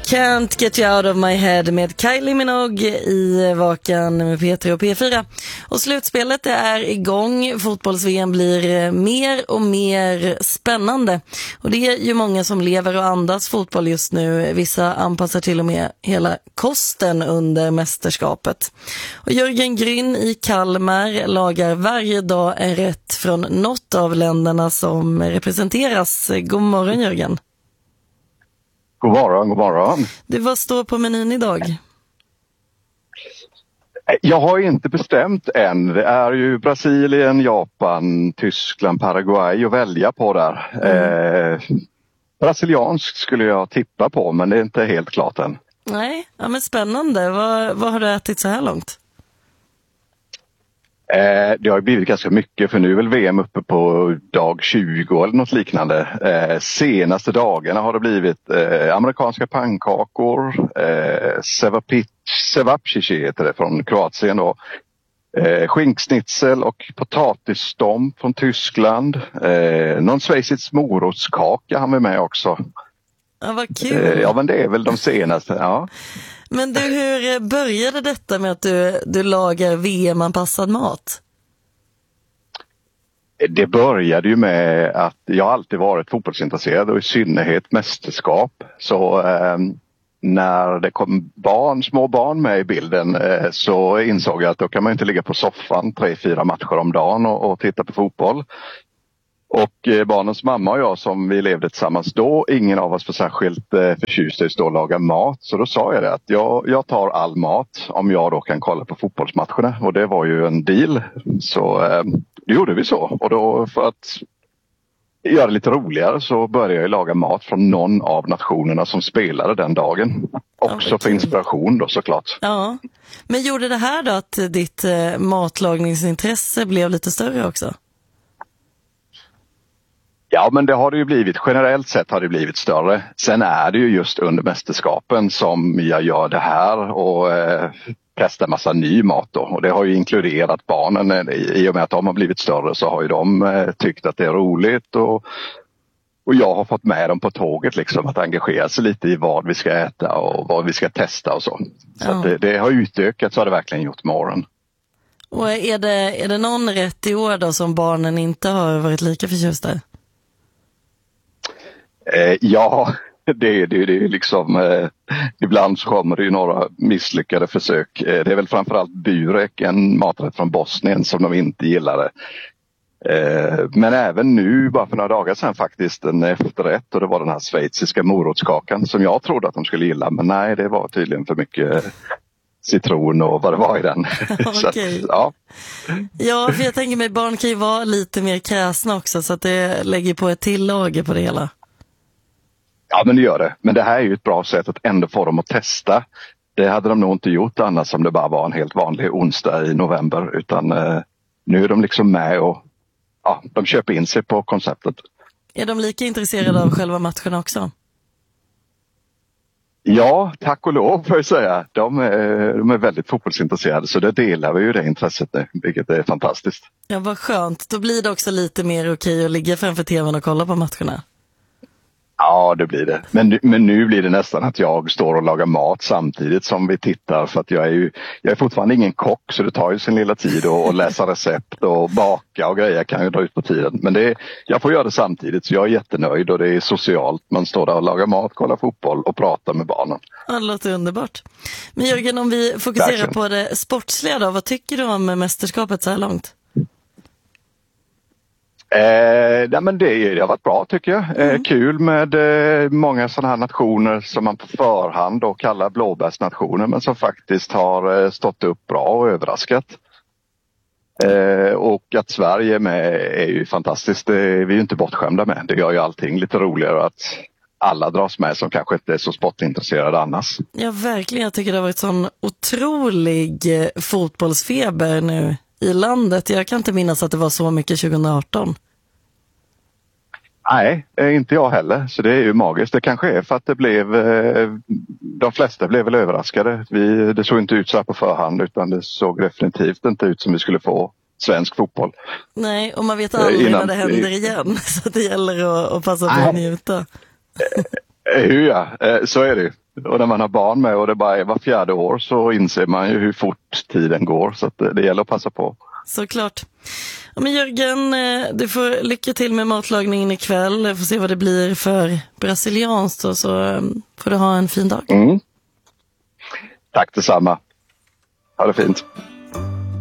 Can't Get You Out of My Head med Kylie Minogue i Vakan med P3 och P4. Och slutspelet är igång. Fotbolls-VM blir mer och mer spännande. Och det är ju många som lever och andas fotboll just nu. Vissa anpassar till och med hela kosten under mästerskapet. Och Jörgen Gryn i Kalmar lagar varje dag en rätt från något av länderna som representeras. God morgon, Jörgen. God morgon, god morgon. Du, vad står på menyn idag? Jag har inte bestämt än. Det är ju Brasilien, Japan, Tyskland, Paraguay att välja på där. Brasiliansk skulle jag tippa på, men det är inte helt klart än. Nej, ja, men spännande. Vad har du ätit så här långt? Det har blivit ganska mycket, för nu är väl VM uppe på dag 20 eller något liknande. Senaste dagarna har det blivit amerikanska pannkakor, cevapcici heter det från Kroatien då. Skinksnitzel och potatisstomp från Tyskland. Någon schweizisk morotskaka har vi med också. Ja, vad kul. Ja, men det är väl de senaste, ja. Men du, hur började detta med att du lagar VM-anpassad mat? Det började ju med att jag alltid varit fotbollsintresserad och i synnerhet mästerskap. Så när det kom små barn med i bilden så insåg jag att då kan man inte ligga på soffan 3-4 matcher om dagen och titta på fotboll. Och barnens mamma och jag som vi levde tillsammans då, ingen av oss var särskilt förtjust i att stå och laga mat. Så då sa jag det att jag tar all mat om jag då kan kolla på fotbollsmatcherna. Och det var ju en deal. Så det gjorde vi så. Och då för att göra det lite roligare så började jag laga mat från någon av nationerna som spelade den dagen. Också för inspiration då såklart. Ja, men gjorde det här då att ditt matlagningsintresse blev lite större också? Ja, men det har det ju blivit. Generellt sett har det blivit större. Sen är det ju just under mästerskapen som jag gör det här och testar massa ny mat då. Och det har ju inkluderat barnen. I och med att de har blivit större så har ju de tyckt att det är roligt. Och jag har fått med dem på tåget liksom att engagera sig lite i vad vi ska äta och vad vi ska testa och så. Så att det har utökat, så har det verkligen gjort med åren. Och är det någon rätt i år då som barnen inte har varit lika förtjusta? Ja, det är liksom ibland så kommer det ju några misslyckade försök. Det är väl framförallt burek, en maträtt från Bosnien som de inte gillade. Men även nu, bara för några dagar sedan faktiskt, en efterrätt, och det var den här schweiziska morotskakan som jag trodde att de skulle gilla. Men nej, det var tydligen för mycket citron och vad det var i den. Så att, ja. Ja, för jag tänker mig barn kan ju vara lite mer kräsna också, så att det lägger på ett till lager på det hela. Ja, men det gör det. Men det här är ju ett bra sätt att ändå få dem att testa. Det hade de nog inte gjort annars om det bara var en helt vanlig onsdag i november. Utan nu är de liksom med och de köper in sig på konceptet. Är de lika intresserade av själva matcherna också? Ja, tack och lov får jag säga. De är väldigt fotbollsintresserade, så det delar vi ju det intresset nu, vilket är fantastiskt. Ja, vad skönt. Då blir det också lite mer okej att ligga framför tvn och kolla på matcherna. Ja, det blir det. Men nu blir det nästan att jag står och lagar mat samtidigt som vi tittar. För att jag är fortfarande ingen kock, så det tar ju sin lilla tid att läsa recept och baka och grejer kan ju dra ut på tiden. Men jag får göra det samtidigt, så jag är jättenöjd och det är socialt. Man står där och lagar mat, kollar fotboll och pratar med barnen. Ja, det låter underbart. Men Jörgen, om vi fokuserar Verkligen på det sportsliga då, vad tycker du om mästerskapet så här långt? Men det har varit bra tycker jag. Kul med många sådana här nationer som man på förhand då kallar blåbärsnationer, men som faktiskt har stått upp bra och överraskat. Och att Sverige är med är ju fantastiskt. Det är vi ju inte bortskämda med. Det gör ju allting lite roligare att alla dras med som kanske inte är så sportintresserade annars. Ja, verkligen. Jag tycker det har varit sån otrolig fotbollsfeber nu i landet. Jag kan inte minnas att det var så mycket 2018. Nej, inte jag heller. Så det är ju magiskt. Det kanske är för att det blev, de flesta blev väl överraskade. Det såg inte ut så här på förhand, utan det såg definitivt inte ut som vi skulle få svensk fotboll. Nej, och man vet aldrig när det händer igen. Så det gäller att passa på att njuta. Ja, så är det. Och när man har barn med och det bara är var 4:e år så inser man ju hur fort tiden går. Så att det gäller att passa på. Såklart. Ja, men Jörgen, du får lycka till med matlagningen ikväll. Jag får se vad det blir för brasilianskt och så får du ha en fin dag. Tack detsamma. Ha det fint.